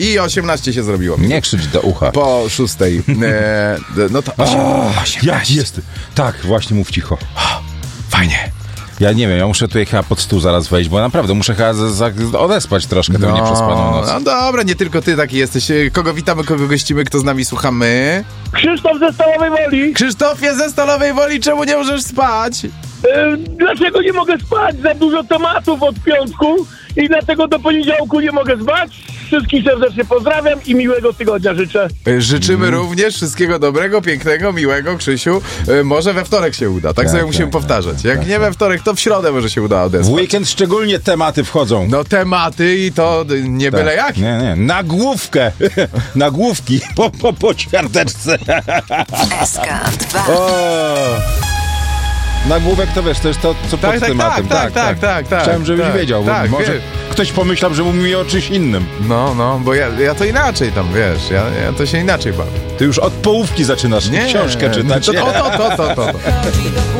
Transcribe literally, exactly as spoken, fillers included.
I osiemnaście się zrobiło. Nie krzycz do ucha. Po szóstej. E, no to osiemnaście. Jest. Tak, właśnie mów cicho. Fajnie. Ja nie wiem, ja muszę tutaj chyba pod stół zaraz wejść, bo naprawdę muszę chyba z, z, odespać troszkę tę no, nieprzespaną noc. No dobra, nie tylko ty taki jesteś. Kogo witamy, kogo gościmy, kto z nami słuchamy? Krzysztof ze Stalowej Woli. Krzysztofie ze Stalowej Woli, czemu nie możesz spać? Yy, dlaczego nie mogę spać? Za dużo tematów od piątku i dlatego do poniedziałku nie mogę spać. Wszystkich serdecznie pozdrawiam i miłego tygodnia życzę. Życzymy Mm. również wszystkiego dobrego, pięknego, miłego, Krzysiu. Yy, może we wtorek się uda, tak, Tak, sobie tak, musimy tak, powtarzać. Jak tak, nie tak. we wtorek, to w środę może się uda W odesłać. weekend szczególnie tematy wchodzą. No tematy i to nie Tak. byle jak. Nie, nie, nagłówkę. Nagłówki po, po, po ćwiarteczce. S K dwa. O! Nagłówek to wiesz, to jest to, co Tak, pod tak, tematem. tak, tak, tak, tak. Chciałem, żebyś tak, wiedział, bo tak, może wie- ktoś pomyślał, że mówi o czymś innym. No, no, bo ja, ja to inaczej tam, wiesz, ja, ja to się inaczej bawię. Ty już od połówki zaczynasz książkę czytać. To, to, to, to, to, to.